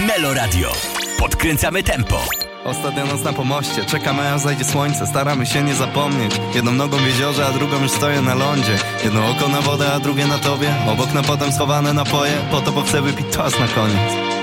Meloradio. Podkręcamy tempo. Ostatnia noc na pomoście, czekamy aż zajdzie słońce. Staramy się nie zapomnieć. Jedną nogą w jeziorze, a drugą już stoję na lądzie. Jedno oko na wodę, a drugie na tobie. Obok na potem schowane napoje. Po to, bo chcę wypić toast na koniec.